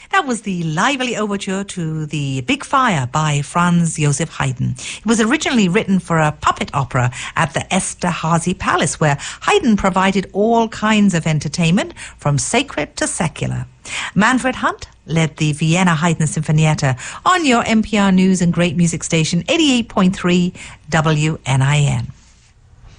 That was the lively overture to The Big Fire by Franz Joseph Haydn. It was originally written for a puppet opera at the Esterhazy Palace, where Haydn provided all kinds of entertainment, from sacred to secular. Manfred Hunt led the Vienna Haydn Sinfonietta on your NPR News and Great Music Station 88.3 WNIN.